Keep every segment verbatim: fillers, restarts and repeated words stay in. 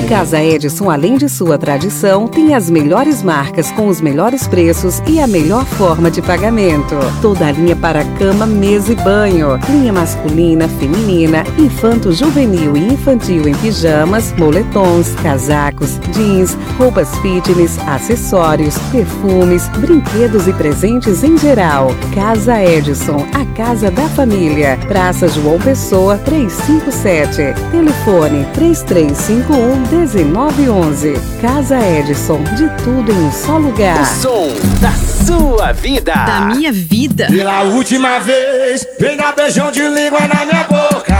Casa Edson, além de sua tradição, tem as melhores marcas com os melhores preços e a melhor forma de pagamento. Toda a linha para cama, mesa e banho. Linha masculina, feminina, infanto-juvenil e infantil em pijamas, moletons, casacos, jeans, roupas fitness, acessórios, perfumes, brinquedos e presentes em geral. Casa Edson, a casa da família. Praça João Pessoa, trezentos e cinquenta e sete. Telefone três três cinco um, um nove um um. Casa Edson, de tudo em um só lugar. O som da sua vida. Da minha vida. Pela última vez, vem dar beijão de língua na minha boca.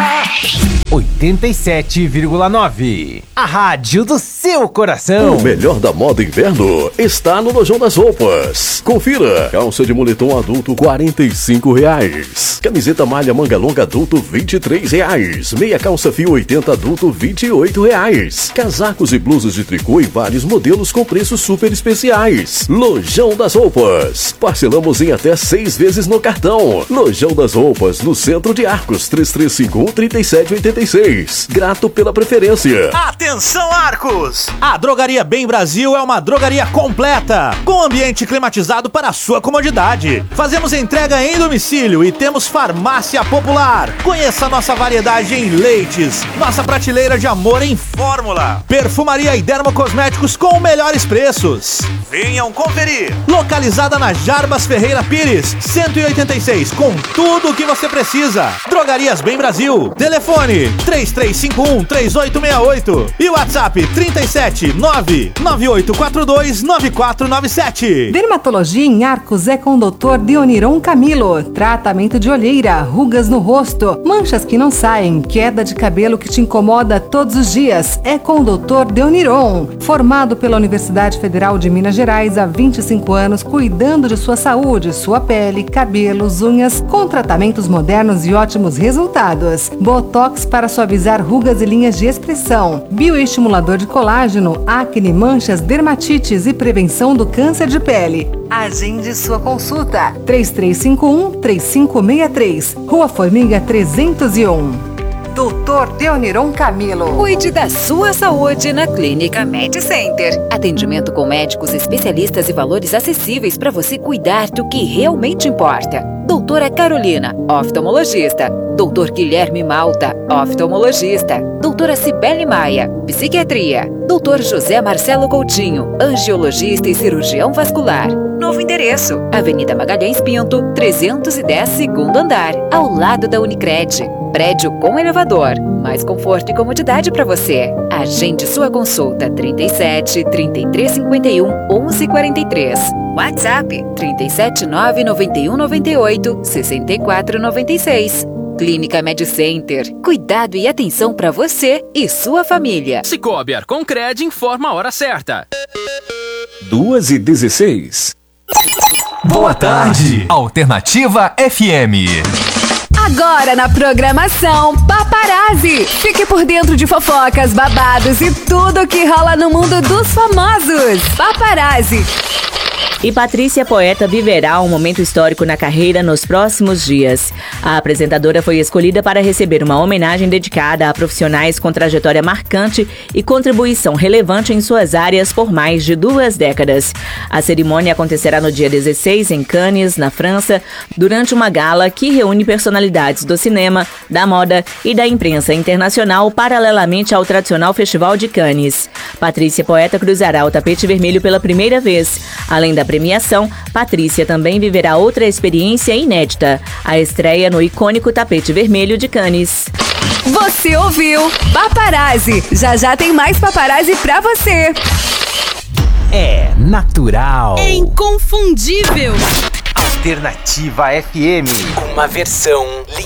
oitenta e sete vírgula nove. A rádio do seu coração. O melhor da moda inverno está no Lojão das Roupas. Confira. Calça de moletom adulto quarenta e cinco reais. Camiseta malha manga longa adulto vinte e três reais. Meia calça fio oitenta adulto vinte e oito reais. Casacos e blusas de tricô e vários modelos com preços super especiais. Lojão das Roupas. Parcelamos em até seis vezes no cartão. Lojão das Roupas, no centro de Arcos, três três cinco um, três sete oito seis. Grato pela preferência. Atenção, Arcos! A Drogaria Bem Brasil é uma drogaria completa, com ambiente climatizado para a sua comodidade. Fazemos entrega em domicílio e temos farmácia popular. Conheça nossa variedade em leites, nossa prateleira de amor em fórmula, perfumaria e dermocosméticos com melhores preços. Venham conferir. Localizada na Jarbas Ferreira Pires, cento e oitenta e seis, com tudo o que você precisa. Drogarias Bem Brasil. Telefone três três cinco um, três oito seis oito e o WhatsApp trinta e sete, nove nove oito quatro dois, nove quatro nove sete. Dermatologia em Arcos é com o doutor Deoniron Camilo. Tratamento de olheira, rugas no rosto, manchas que não saem, queda de cabelo que te incomoda todos os dias. É com o doutor Deoniron. Formado pela Universidade Federal de Minas Gerais há vinte e cinco anos, cuidando de sua saúde, sua pele, cabelos, unhas, com tratamentos modernos e ótimos resultados. Botox para suavizar rugas e linhas de expressão, bioestimulador de colágeno, acne, manchas, dermatites e prevenção do câncer de pele. Agende sua consulta. três três cinco um, três cinco seis três, Rua Formiga trezentos e um. doutor Deoniron Camilo. Cuide da sua saúde na Clínica Med Center. Atendimento com médicos especialistas e valores acessíveis para você cuidar do que realmente importa. Doutora Carolina, oftalmologista. Doutor Guilherme Malta, oftalmologista. Doutora Cibele Maia, psiquiatria. Doutor José Marcelo Coutinho, angiologista e cirurgião vascular. Novo endereço, Avenida Magalhães Pinto, trezentos e dez, segundo andar, ao lado da Unicred. Prédio com elevador. Mais conforto e comodidade para você. Agende sua consulta trinta e sete, trinta e três cinquenta e um, onze quarenta e três. WhatsApp trinta e sete, nove noventa e um, noventa e oito, sessenta e quatro noventa e seis. Clínica Med Center. Cuidado e atenção para você e sua família. Cicobi Arconcred informa a hora certa. duas e dezesseis. Boa tarde, Alternativa F M. Agora na programação Paparazzi. Fique por dentro de fofocas, babados e tudo que rola no mundo dos famosos. Paparazzi. E Patrícia Poeta viverá um momento histórico na carreira nos próximos dias. A apresentadora foi escolhida para receber uma homenagem dedicada a profissionais com trajetória marcante e contribuição relevante em suas áreas por mais de duas décadas. A cerimônia acontecerá no dia dezesseis em Cannes, na França, durante uma gala que reúne personalidades do cinema, da moda e da imprensa internacional paralelamente ao tradicional Festival de Cannes. Patrícia Poeta cruzará o tapete vermelho pela primeira vez. Além da premiação, Patrícia também viverá outra experiência inédita, a estreia no icônico tapete vermelho de Cannes. Você ouviu Paparazzi. Já já tem mais Paparazzi pra você. É natural. É inconfundível. Alternativa F M. Uma versão linda.